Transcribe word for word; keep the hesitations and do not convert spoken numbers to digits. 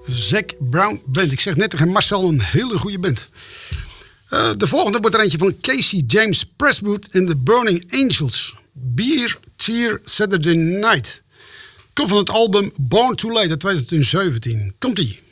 Zac Brown Band. Ik zeg net tegen Marcel, een hele goede band. Uh, de volgende wordt er eentje van Casey James Presswood en The Burning Angels. Beer, Tear, Saturday Night. Komt van het album Born Too Late uit twintig zeventien. Komt-ie.